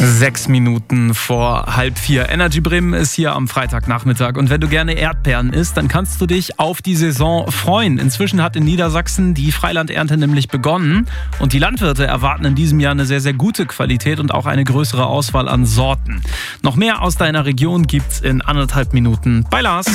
6 Minuten vor 3:30. Energy Bremen ist hier am Freitagnachmittag. Und wenn du gerne Erdbeeren isst, dann kannst du dich auf die Saison freuen. Inzwischen hat in Niedersachsen die Freilandernte nämlich begonnen. Und die Landwirte erwarten in diesem Jahr eine sehr, sehr gute Qualität und auch eine größere Auswahl an Sorten. Noch mehr aus deiner Region gibt's in 1,5 Minuten bei Lars.